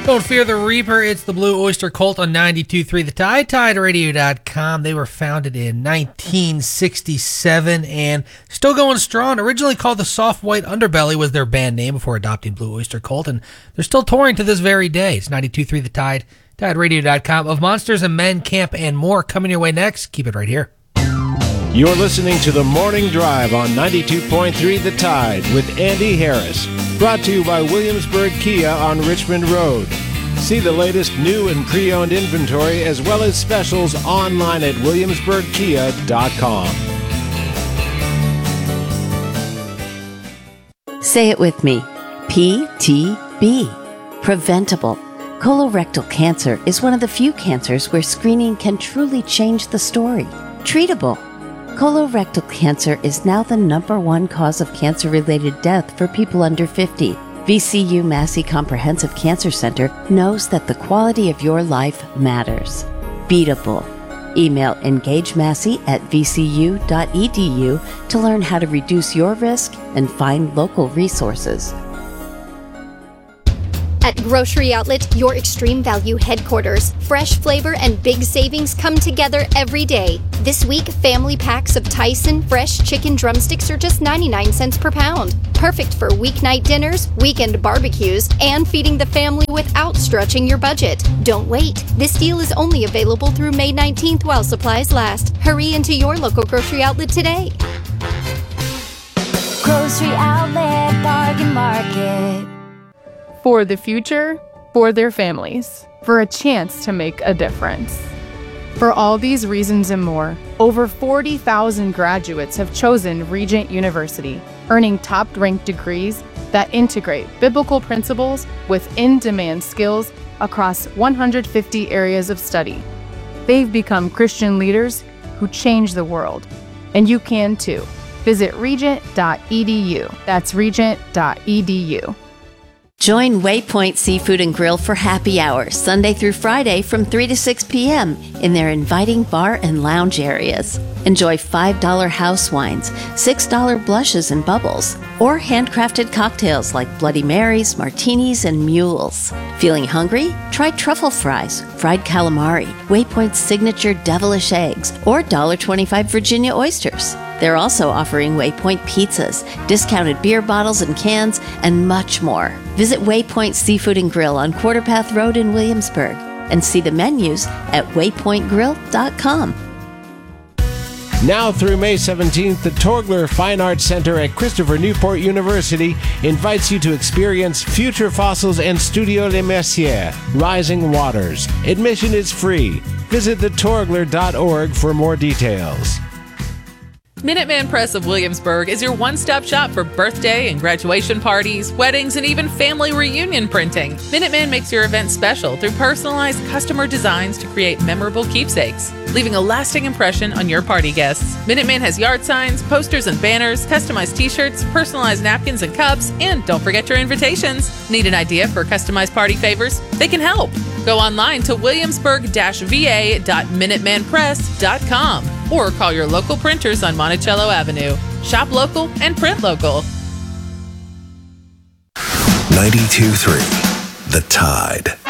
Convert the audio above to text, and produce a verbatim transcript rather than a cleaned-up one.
Don't fear the Reaper. It's the Blue Oyster Cult on ninety-two point three The Tide, Tide Radio dot com. They were founded in nineteen sixty-seven and still going strong. Originally called the Soft White Underbelly was their band name before adopting Blue Oyster Cult, and they're still touring to this very day. It's ninety-two point three The Tide, Tide Radio dot com. Of Monsters and Men, Camp, and more coming your way next. Keep it right here. You're listening to The Morning Drive on ninety-two point three The Tide with Andy Harris. Brought to you by Williamsburg Kia on Richmond Road. See the latest new and pre-owned inventory as well as specials online at williamsburg kia dot com. Say it with me. P T B. Preventable. Colorectal cancer is one of the few cancers where screening can truly change the story. Treatable. Colorectal cancer is now the number one cause of cancer-related death for people under fifty. V C U Massey Comprehensive Cancer Center knows that the quality of your life matters. Beatable. Email engagemassey at v c u dot e d u to learn how to reduce your risk and find local resources. At Grocery Outlet, your extreme value headquarters, fresh flavor and big savings come together every day. This week, family packs of Tyson fresh chicken drumsticks are just ninety-nine cents per pound. Perfect for weeknight dinners, weekend barbecues, and feeding the family without stretching your budget. Don't wait. This deal is only available through May nineteenth while supplies last. Hurry into your local Grocery Outlet today. Grocery Outlet Bargain Market. For the future, for their families, for a chance to make a difference. For all these reasons and more, over forty thousand graduates have chosen Regent University, earning top-ranked degrees that integrate biblical principles with in-demand skills across one hundred fifty areas of study. They've become Christian leaders who change the world, and you can too. Visit regent dot e d u. That's regent dot e d u. Join Waypoint Seafood and Grill for happy hour, Sunday through Friday from three to six p.m. in their inviting bar and lounge areas. Enjoy five dollars house wines, six dollars blushes and bubbles, or handcrafted cocktails like Bloody Marys, martinis, and mules. Feeling hungry? Try truffle fries, fried calamari, Waypoint's signature devilish eggs, or one dollar twenty-five Virginia oysters. They're also offering Waypoint pizzas, discounted beer bottles and cans, and much more. Visit Waypoint Seafood and Grill on Quarter Path Road in Williamsburg and see the menus at waypoint grill dot com. Now through May seventeenth, the Torgler Fine Arts Center at Christopher Newport University invites you to experience Future Fossils and Studio Les Messières, Rising Waters. Admission is free. Visit the torgler dot org for more details. Minuteman Press of Williamsburg is your one-stop shop for birthday and graduation parties, weddings, and even family reunion printing. Minuteman makes your event special through personalized customer designs to create memorable keepsakes, leaving a lasting impression on your party guests. Minuteman has yard signs, posters and banners, customized t-shirts, personalized napkins and cups, and don't forget your invitations. Need an idea for customized party favors? They can help. Go online to williamsburg v a dot minuteman press dot com or call your local printers on Monticello Avenue. Shop local and print local. ninety-two point three The Tide.